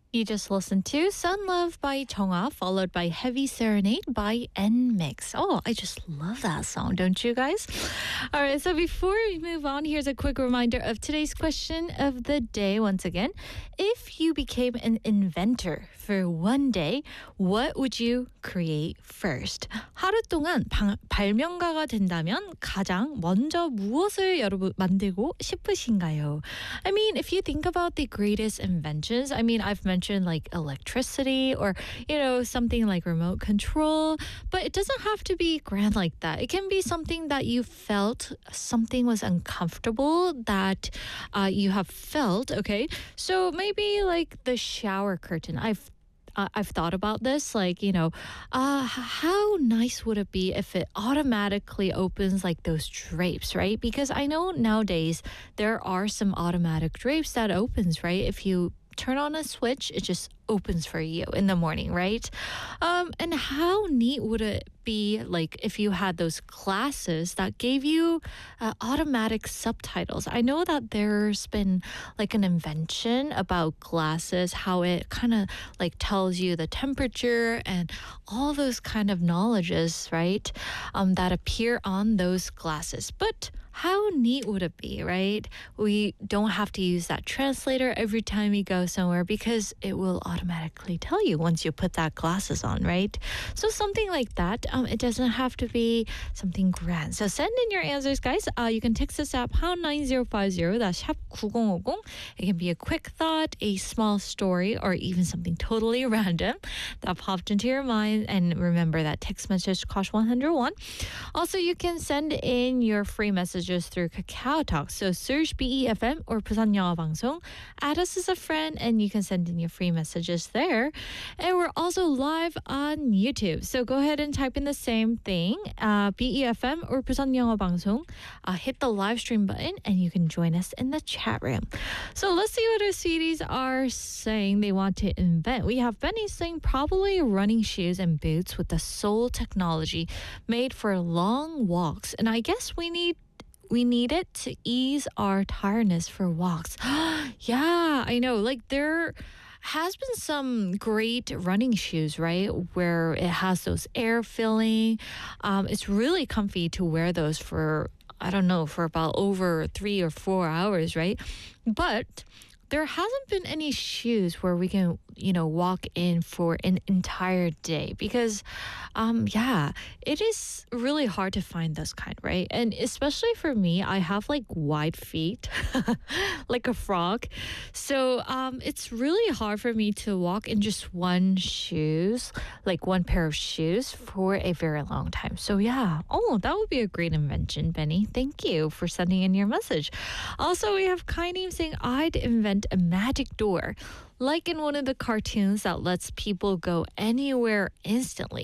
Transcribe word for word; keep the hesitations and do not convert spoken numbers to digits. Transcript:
You just listened to Sun Love by Chonga, followed by Heavy Serenade by N-Mix. Oh, I just love that song, don't you guys? All right, so before we move on, here's a quick reminder of today's question of the day once again. If you became an inventor for one day, what would you create first? 하루 동안 방, 발명가가 된다면 가장 먼저 무엇을 여러분 만들고 싶으신가요? I mean, if you think about the greatest inventions, I mean, I've mentioned like electricity or, you know, something like remote control, but it doesn't have to be grand like that. It can be something that you felt something was uncomfortable that uh, you have felt, okay? So maybe like the shower curtain. I've uh, I've thought about this, like, you know, uh, how nice would it be if it automatically opens like those drapes, right? Because I know nowadays there are some automatic drapes that opens, right? If you turn on a switch, it just opens for you in the morning, right? Um, and how neat would it be like if you had those glasses that gave you uh, automatic subtitles? I know that there's been like an invention about glasses, how it kind of like tells you the temperature and all those kind of knowledges, right? Um, that appear on those glasses. But how neat would it be, right? We don't have to use that translator every time we go somewhere because it will automatically tell you once you put that glasses on, right? So something like that. Um, it doesn't have to be something grand. So send in your answers, guys. Uh, you can text us at pound nine zero five zero. That's 샵 구공오공. It can be a quick thought, a small story, or even something totally random that popped into your mind. And remember that text message costs one hundred won. Also, you can send in your free messages through Kakao Talk. So search B E F M or 부산 영어 방송. Add us as a friend and you can send in your free messages there. And we're also live on YouTube. So go ahead and type in the same thing, uh, B E F M or 부산 영어 방송. Uh, hit the live stream button and you can join us in the chat room. So let's see what our sweeties are saying they want to invent. We have Benny saying probably running shoes and boots with the sole technology made for long walks. And I guess we need We need it to ease our tiredness for walks. Yeah, I know. Like there has been some great running shoes, right? Where it has those air filling. Um, it's really comfy to wear those for, I don't know, for about over three or four hours, right? But there hasn't been any shoes where we can, you know, walk in for an entire day because, um, yeah, it is really hard to find those kind, right? And especially for me, I have like wide feet, like a frog. So um, it's really hard for me to walk in just one shoes, like one pair of shoes for a very long time. So yeah, oh, that would be a great invention, Benny. Thank you for sending in your message. Also, we have Kainim saying, I'd invent a magic door like in one of the cartoons that lets people go anywhere instantly.